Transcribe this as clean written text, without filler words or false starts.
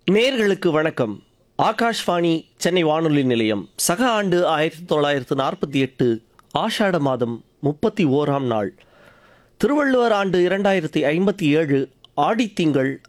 நேர்களுக்கு வணக்கம். ஆகாஷ்வாணி சென்னை வானொலி நிலையம். சக ஆண்டு 1948 ஆஷாட மாதம் 31ஆம் நாள். திருவள்ளுவர் ஆண்டு 2057 ஆடித்திங்கள்